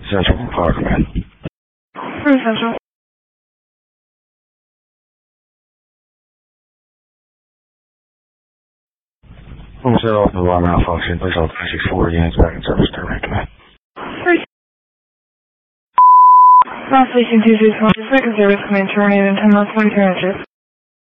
Central Fire Command. First Central. We'll set off the alarm malfunction. Place all 364 units back in service. Terminate command. First. Last station 261. Second service command terminated in 10 miles 43 inches.